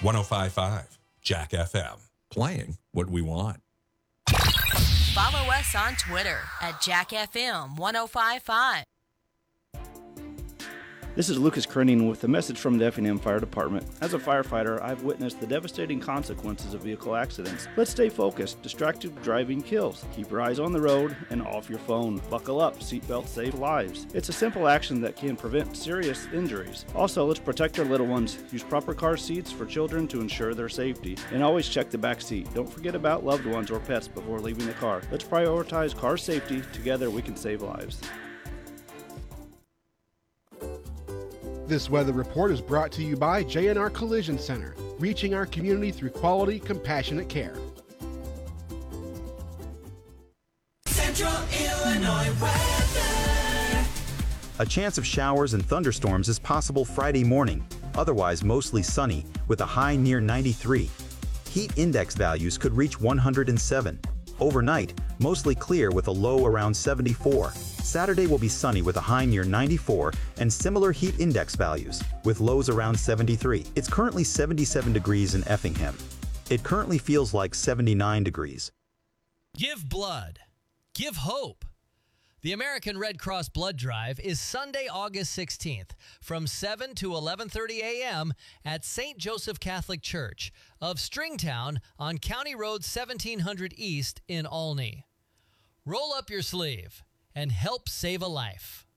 105.5 Jack FM. Playing what we want. Follow us on Twitter at JackFM1055. This is Lucas Krenning with a message from the Effingham Fire Department. As a firefighter, I've witnessed the devastating consequences of vehicle accidents. Let's stay focused. Distracted driving kills. Keep your eyes on the road and off your phone. Buckle up. Seatbelts save lives. It's a simple action that can prevent serious injuries. Also, let's protect our little ones. Use proper car seats for children to ensure their safety. And always check the back seat. Don't forget about loved ones or pets before leaving the car. Let's prioritize car safety. Together we can save lives. This weather report is brought to you by J&R Collision Center, reaching our community through quality, compassionate care. Central Illinois weather. A chance of showers and thunderstorms is possible Friday morning, otherwise mostly sunny, with a high near 93. Heat index values could reach 107. Overnight, mostly clear with a low around 74. Saturday will be sunny with a high near 94 and similar heat index values, with lows around 73. It's currently 77 degrees in Effingham. It currently feels like 79 degrees. Give blood. Give hope. The American Red Cross Blood Drive is Sunday, August 16th from 7 to 11:30 a.m. at St. Joseph Catholic Church of Stringtown on County Road 1700 East in Olney. Roll up your sleeve and help save a life.